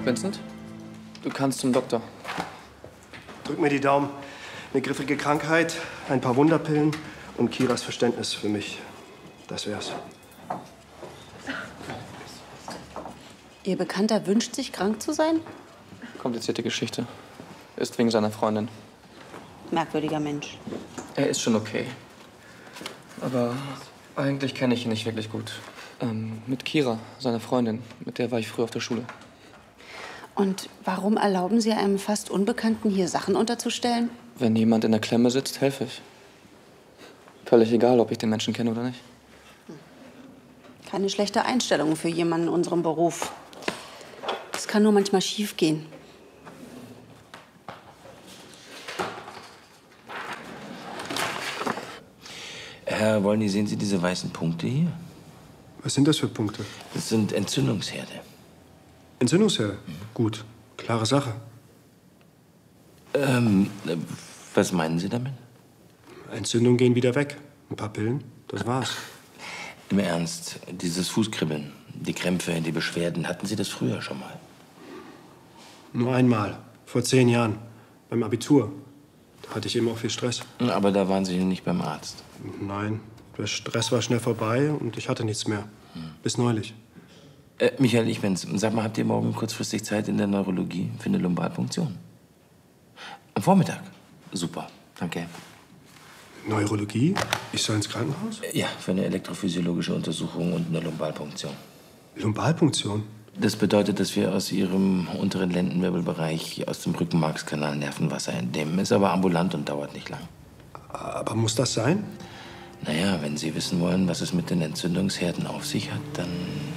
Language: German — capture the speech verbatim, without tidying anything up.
Vincent, du kannst zum Doktor. Drück mir die Daumen. Eine griffige Krankheit, ein paar Wunderpillen und Kiras Verständnis für mich. Das wär's. Ihr Bekannter wünscht sich, krank zu sein? Komplizierte Geschichte. Ist wegen seiner Freundin. Merkwürdiger Mensch. Er ist schon okay. Aber eigentlich kenne ich ihn nicht wirklich gut. Ähm, mit Kira, seiner Freundin. Mit der war ich früher auf der Schule. Und warum erlauben Sie einem fast Unbekannten, hier Sachen unterzustellen? Wenn jemand in der Klemme sitzt, helfe ich. Völlig egal, ob ich den Menschen kenne oder nicht. Keine schlechte Einstellung für jemanden in unserem Beruf. Es kann nur manchmal schief gehen. Herr Wolny, sehen Sie diese weißen Punkte hier? Was sind das für Punkte? Das sind Entzündungsherde. Entzündungsherde? Mhm. Gut, klare Sache. Ähm, was meinen Sie damit? Entzündungen gehen wieder weg. Ein paar Pillen, das war's. Im Ernst, dieses Fußkribbeln, die Krämpfe, die Beschwerden, hatten Sie das früher schon mal? Nur einmal, vor zehn Jahren, beim Abitur. Da hatte ich eben auch viel Stress. Aber da waren Sie nicht beim Arzt? Nein, der Stress war schnell vorbei und ich hatte nichts mehr. Hm. Bis neulich. Äh, Michael, ich bin's. Sag mal, habt ihr morgen kurzfristig Zeit in der Neurologie für eine Lumbalpunktion? Am Vormittag? Super, danke. Neurologie? Ich soll ins Krankenhaus? Ja, für eine elektrophysiologische Untersuchung und eine Lumbalpunktion. Lumbalpunktion? Das bedeutet, dass wir aus Ihrem unteren Lendenwirbelbereich, aus dem Rückenmarkskanal Nervenwasser entnehmen. Ist aber ambulant und dauert nicht lang. Aber muss das sein? Naja, wenn Sie wissen wollen, was es mit den Entzündungsherden auf sich hat, dann